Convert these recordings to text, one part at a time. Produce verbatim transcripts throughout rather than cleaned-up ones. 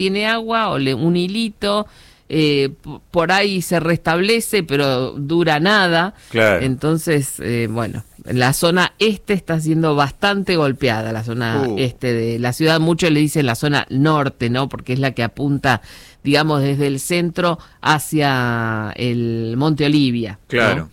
tiene agua o le, un hilito, eh, p- por ahí se restablece, pero dura nada. Claro. Entonces, eh, bueno, la zona este está siendo bastante golpeada, la zona Uh. este de la ciudad. Muchos le dicen la zona norte, ¿no? Porque es la que apunta, digamos, desde el centro hacia el Monte Olivia, ¿no? Claro.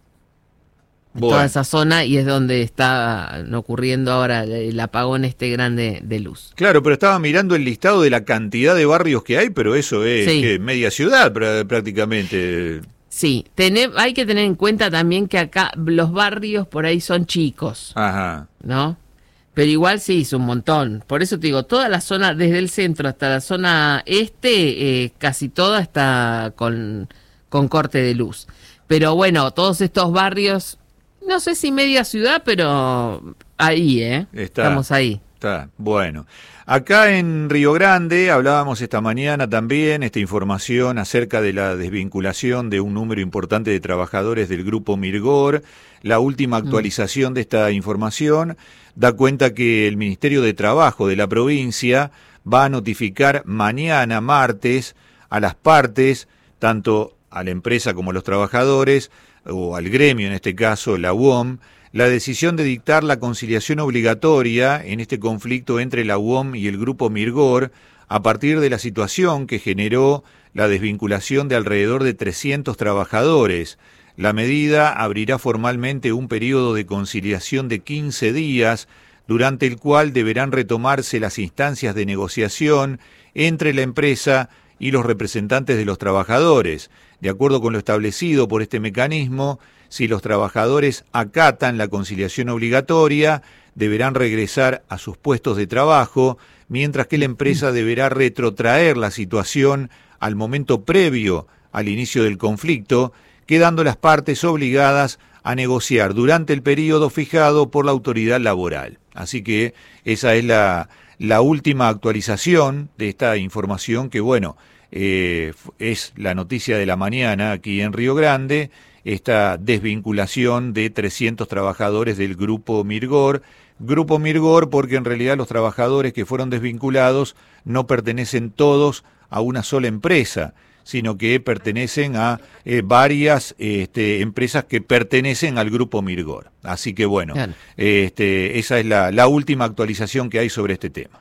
Toda Bueno. esa zona, y es donde está ocurriendo ahora el apagón este grande de luz. Claro, pero estaba mirando el listado de la cantidad de barrios que hay, pero eso es Sí. ¿qué? Media ciudad pr- prácticamente. Sí, tener, hay que tener en cuenta también que acá los barrios por ahí son chicos, Ajá. ¿no? Pero igual sí, es un montón. Por eso te digo, toda la zona, desde el centro hasta la zona este, eh, casi toda está con, con corte de luz. Pero bueno, todos estos barrios, no sé si media ciudad, pero ahí, ¿eh? Está. Estamos ahí. Está, bueno. Acá en Río Grande hablábamos esta mañana también, esta información acerca de la desvinculación de un número importante de trabajadores del Grupo Mirgor. La última actualización mm. de esta información da cuenta que el Ministerio de Trabajo de la provincia va a notificar mañana, martes, a las partes, tanto a la empresa como a los trabajadores, o al gremio en este caso, la U O M, la decisión de dictar la conciliación obligatoria en este conflicto entre la U O M y el Grupo Mirgor a partir de la situación que generó la desvinculación de alrededor de trescientos trabajadores. La medida abrirá formalmente un periodo de conciliación de quince días, durante el cual deberán retomarse las instancias de negociación entre la empresa y los representantes de los trabajadores. De acuerdo con lo establecido por este mecanismo, si los trabajadores acatan la conciliación obligatoria, deberán regresar a sus puestos de trabajo, mientras que la empresa deberá retrotraer la situación al momento previo al inicio del conflicto, quedando las partes obligadas a negociar durante el periodo fijado por la autoridad laboral. Así que esa es la, la última actualización de esta información que, bueno, eh, es la noticia de la mañana aquí en Río Grande, esta desvinculación de trescientos trabajadores del Grupo Mirgor. Grupo Mirgor porque en realidad los trabajadores que fueron desvinculados no pertenecen todos a una sola empresa, sino que pertenecen a eh, varias este, empresas que pertenecen al Grupo Mirgor. Así que bueno, claro. este, esa es la, la última actualización que hay sobre este tema.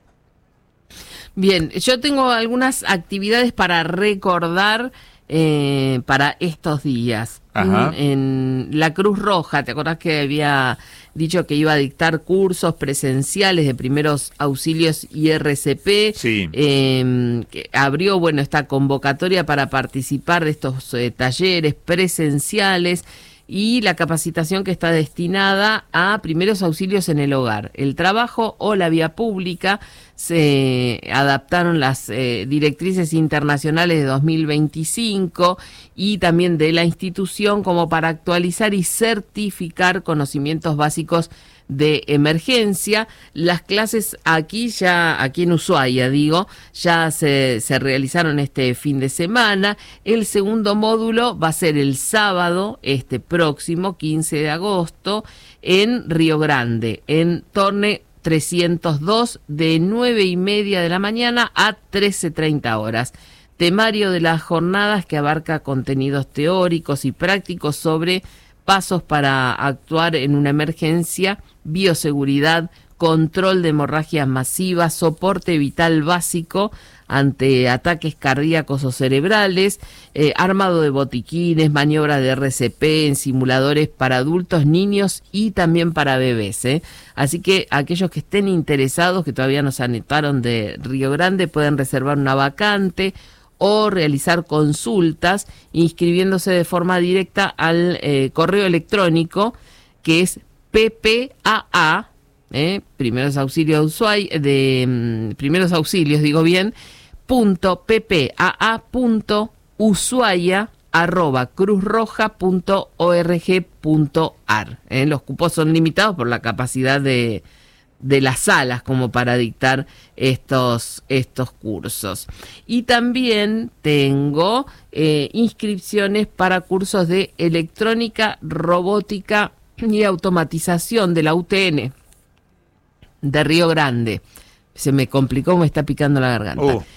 Bien, yo tengo algunas actividades para recordar eh, para estos días. Ajá. En la Cruz Roja, ¿te acordás que había dicho que iba a dictar cursos presenciales de primeros auxilios y R C P? Sí. Eh, que abrió, bueno, esta convocatoria para participar de estos eh, talleres presenciales y la capacitación que está destinada a primeros auxilios en el hogar, el trabajo o la vía pública. Se adaptaron las eh, directrices internacionales de dos mil veinticinco y también de la institución como para actualizar y certificar conocimientos básicos de emergencia. Las clases aquí ya, aquí en Ushuaia, digo, ya se, se realizaron este fin de semana. El segundo módulo va a ser el sábado, este próximo, quince de agosto, en Río Grande, en Torne trescientos dos, de nueve y media de la mañana a trece treinta horas. Temario de las jornadas que abarca contenidos teóricos y prácticos sobre pasos para actuar en una emergencia, bioseguridad, control de hemorragias masivas, soporte vital básico ante ataques cardíacos o cerebrales, eh, armado de botiquines, maniobras de R C P en simuladores para adultos, niños y también para bebés, ¿eh? Así que aquellos que estén interesados, que todavía nos anotaron de Río Grande, pueden reservar una vacante o realizar consultas inscribiéndose de forma directa al eh, correo electrónico que es P P A A, eh, primeros auxilios de Ushuaia, de mm, primeros auxilios, digo bien, punto ppaa punto ushuaia arroba cruzroja punto org punto ar. Eh, los cupos son limitados por la capacidad de de las salas como para dictar estos, estos cursos. Y también tengo eh, inscripciones para cursos de electrónica, robótica y automatización de la U T N de Río Grande. Se me complicó, me está picando la garganta. Oh.